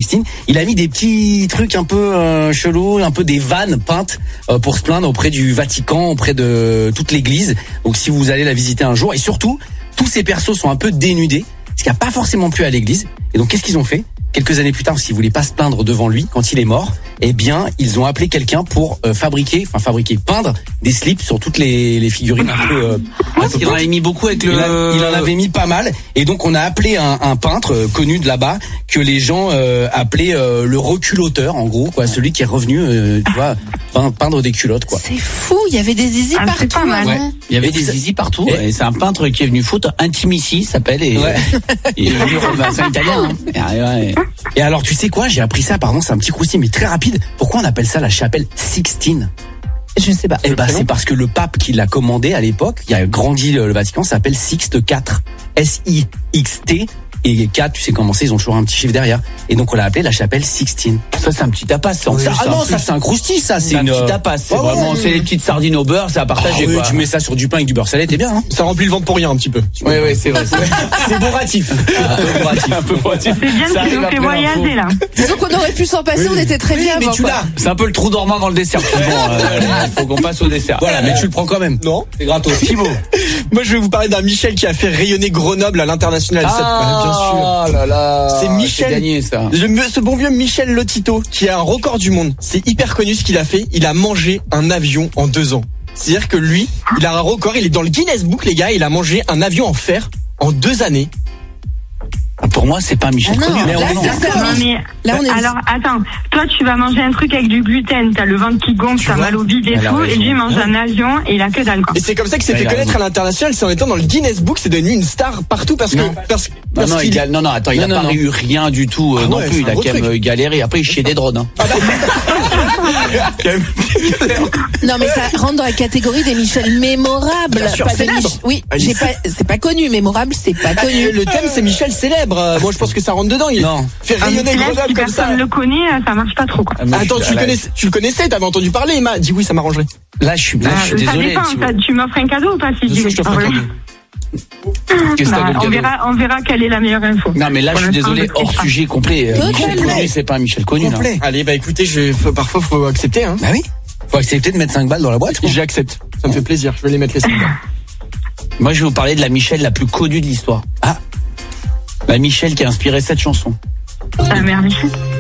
Sixteen. Il a mis des petits trucs un peu chelous, un peu des vannes peintes pour se plaindre auprès du Vatican, auprès de toute l'église. Donc si vous allez la visiter un jour, et surtout, tous ces persos sont un peu dénudés, ce qui n'a pas forcément plu à l'église. Et donc qu'est-ce qu'ils ont fait ? Quelques années plus tard, s'ils voulaient pas se plaindre devant lui quand il est mort, eh bien, ils ont appelé quelqu'un pour peindre des slips sur toutes les figurines un peu. Parce qu'il en avait mis beaucoup avec il en avait mis pas mal, et donc on a appelé un peintre connu de là-bas que les gens appelaient le reculotteur, en gros, quoi, celui qui est revenu, tu vois, peindre des culottes, quoi. C'est fou, il y avait des zizis partout. Ouais. Il y avait des zizis partout, et c'est un peintre qui est venu foutre Intimici, s'appelle, et il est venu, c'est un italien. Hein. Et alors, tu sais quoi, j'ai appris ça, pardon, c'est un petit croustillant, mais très rapide. Pourquoi on appelle ça la chapelle Sixtine ? Je ne sais pas. Eh ben, c'est parce que le pape qui l'a commandé à l'époque, qui a grandi le Vatican, s'appelle Sixte IV. S-I-X-T. Et 4, tu sais comment c'est, ils ont toujours un petit chiffre derrière. Et donc on l'a appelé la chapelle Sixtine. Ça c'est un petit tapas. Ça, ça c'est un croustille, ça. C'est un petit tapas. C'est vraiment, c'est les petites sardines au beurre, c'est à partager. Oui, quoi. tu mets ça sur du pain avec du beurre salé, t'es bien. Hein, ça remplit le ventre pour rien un petit peu. Oui, c'est vrai. C'est bourratif. Un peu bourratif. C'est bien qu'ils nous fait voyager là. Disons qu'on aurait pu s'en passer, on était très bien. Mais tu l'as. C'est un peu le trou dormant dans le dessert. Faut qu'on passe au dessert. Voilà, mais tu le prends quand même. Non, c'est gratos. Thibaut. Moi je vais vous parler d'un Michel qui a fait rayonner Grenoble à l'international. Bien sûr. Là là. C'est Michel. Gagné, ça. Ce bon vieux Michel Lotito qui a un record du monde. C'est hyper connu ce qu'il a fait. Il a mangé un avion en 2 ans. C'est-à-dire que lui, il a un record. Il est dans le Guinness Book, les gars. Il a mangé un avion en fer en 2 années. Pour moi, c'est pas Michel connu. Mais alors, attends. Toi, tu vas manger un truc avec du gluten. T'as le ventre qui gonfle, t'as mal au bide et tout. Et lui mange un avion et il a que dalle, quoi. Et c'est comme ça qu'il s'est fait connaître à l'international. C'est en étant dans le Guinness Book, c'est devenu une star partout parce que. Attends, il a pas eu rien du tout non plus. Il a quand même galéré. Après, il chiait des drones. Non, mais ça rentre dans la catégorie des Michel mémorables. Bien sûr, pas célèbre. Oui, c'est pas connu. Mémorable, c'est pas connu. Le thème, c'est Michel célèbre. Moi, je pense que ça rentre dedans. Il fait rayonner Grenoble si comme ça. personne le connaît, ça marche pas trop, quoi. Attends, tu le connaissais, t'avais entendu parler, il m'a dit oui, ça m'arrangerait. Là, je suis désolé. Ça dépend, tu m'offres un cadeau ou pas, si je t'offre un cadeau. On verra quelle est la meilleure info. Non, mais là, je suis désolé, hors sujet complet. Michel connu, c'est pas Michel connu, là. Allez, écoutez, parfois, faut accepter, hein. Bah oui. Faut accepter de mettre 5 balles dans la boîte. J'accepte. Ça me fait plaisir. Je vais les mettre les 5 balles. Moi, je vais vous parler de la Michel la plus connue de l'histoire. La Michel qui a inspiré cette chanson. La mère Michel.